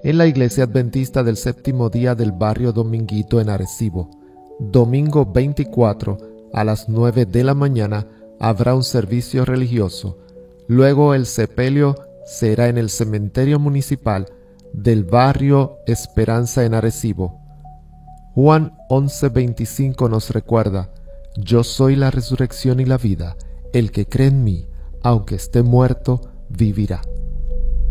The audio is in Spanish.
en la Iglesia Adventista del Séptimo Día del barrio Dominguito en Arecibo. Domingo 24 a las 9 de la mañana habrá un servicio religioso. Luego el sepelio será en el cementerio municipal del barrio Esperanza en Arecibo. Juan 11:25 nos recuerda: yo soy la resurrección y la vida. El que cree en mí, aunque esté muerto, vivirá.